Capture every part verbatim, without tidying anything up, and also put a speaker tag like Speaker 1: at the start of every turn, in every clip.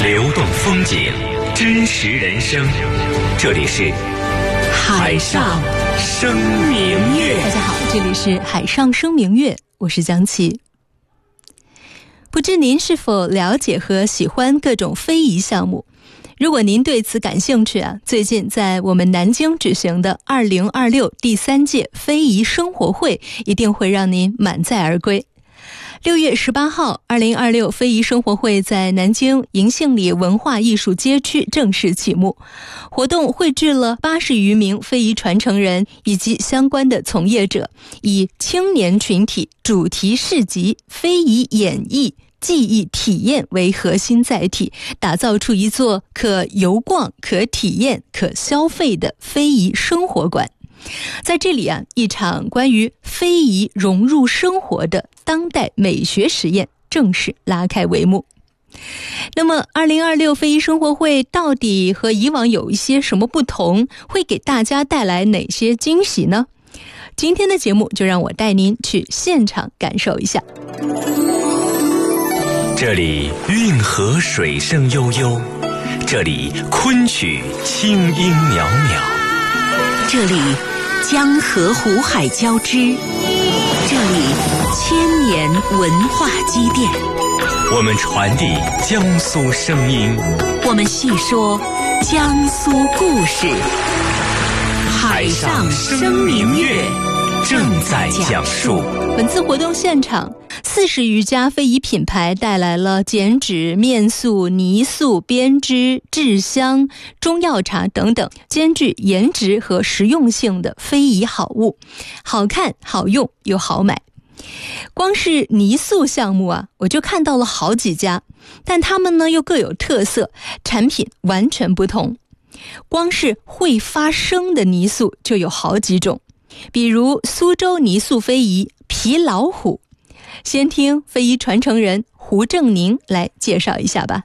Speaker 1: 流动风景，真实人生。这里是海上生明月。
Speaker 2: 大家好，这里是海上生明月，我是江琪。不知您是否了解和喜欢各种非遗项目？如果您对此感兴趣啊，最近在我们南京举行的二零二六第三届非遗生活会一定会让您满载而归。六月十八号，二零二六非遗生活会在南京银杏里文化艺术街区正式启幕。活动汇聚了八十余名非遗传承人以及相关的从业者，以青年群体、主题市集、非遗演绎、记忆体验为核心载体，打造出一座可游逛、可体验、可消费的非遗生活馆。在这里啊，一场关于非遗融入生活的当代美学实验正式拉开帷幕。那么二零二六非遗生活会到底和以往有一些什么不同，会给大家带来哪些惊喜呢？今天的节目就让我带您去现场感受一下。
Speaker 1: 这里运河水声悠悠，这里昆曲清音袅袅，
Speaker 3: 这里江河湖海交织，这里千年文化积淀。
Speaker 1: 我们传递江苏声音，
Speaker 3: 我们细说江苏故事。
Speaker 1: 海上生明月正在讲述。
Speaker 2: 本次活动现场，四十余家非遗品牌带来了剪纸、面塑、泥塑、编织、制香、中药茶等等兼具颜值和实用性的非遗好物，好看、好用又好买。光是泥塑项目啊，我就看到了好几家，但他们呢又各有特色，产品完全不同。光是会发声的泥塑就有好几种，比如苏州泥塑非遗皮老虎。先听非遗传承人胡正宁来介绍一下吧。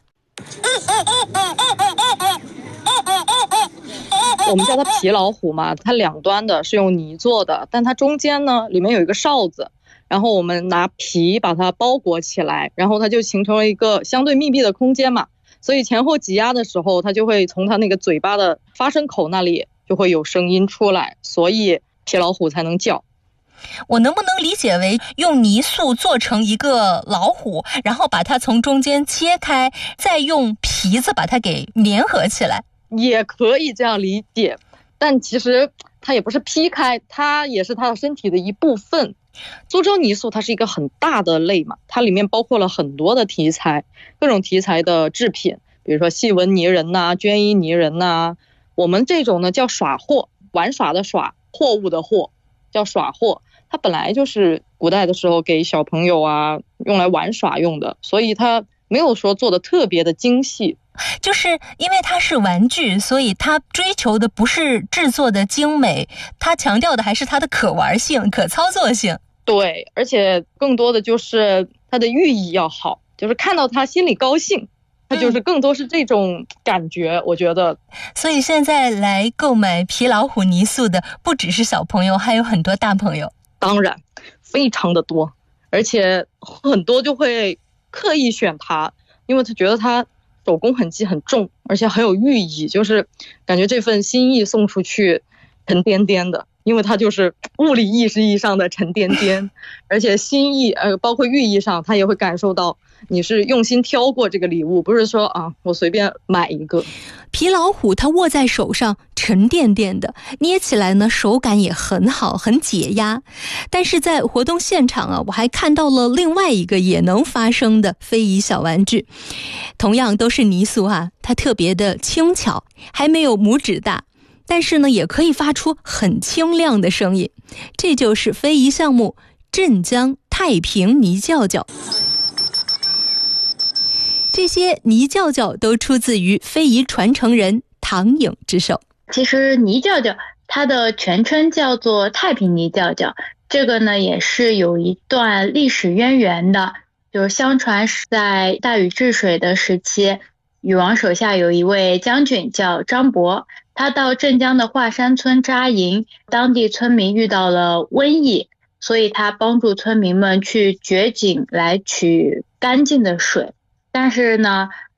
Speaker 4: 我们叫它皮老虎嘛，它两端的是用泥做的，但它中间呢里面有一个哨子，然后我们拿皮把它包裹起来，然后它就形成了一个相对密闭的空间嘛，所以前后挤压的时候，它就会从它那个嘴巴的发声口那里就会有声音出来，所以皮老虎才能叫。
Speaker 2: 我能不能理解为用泥塑做成一个老虎，然后把它从中间切开，再用皮子把它给粘合起来？
Speaker 4: 也可以这样理解，但其实它也不是劈开，它也是它的身体的一部分。苏州泥塑它是一个很大的类嘛，它里面包括了很多的题材，各种题材的制品，比如说细纹泥人呐、绢衣泥人呐。我们这种呢叫耍货，玩耍的耍，货物的货，叫耍货。它本来就是古代的时候给小朋友啊用来玩耍用的，所以它没有说做的特别的精细。
Speaker 2: 就是因为它是玩具，所以它追求的不是制作的精美，它强调的还是它的可玩性、可操作性。
Speaker 4: 对，而且更多的就是它的寓意要好，就是看到它心里高兴，它就是更多是这种感觉、嗯、我觉得。
Speaker 2: 所以现在来购买皮老虎泥塑的不只是小朋友，还有很多大朋友。
Speaker 4: 当然非常的多，而且很多就会刻意选它，因为他觉得它手工痕迹很重，而且很有寓意，就是感觉这份心意送出去沉甸甸的，因为它就是物理意识意义上的沉甸甸，而且心意呃，包括寓意上他也会感受到你是用心挑过这个礼物，不是说啊我随便买一个。
Speaker 2: 皮老虎它握在手上沉甸甸的，捏起来呢手感也很好，很解压。但是在活动现场啊，我还看到了另外一个也能发声的非遗小玩具，同样都是泥塑啊，它特别的轻巧，还没有拇指大，但是呢也可以发出很清亮的声音。这就是非遗项目镇江太平泥叫叫。这些泥叫叫都出自于非遗传承人唐颖之手。
Speaker 5: 其实泥叫叫它的全称叫做太平泥叫叫，这个呢也是有一段历史渊源的，就是相传是在大禹治水的时期，禹王手下有一位将军叫张伯，他到镇江的华山村扎营，当地村民遇到了瘟疫，所以他帮助村民们去掘井来取干净的水。但是呢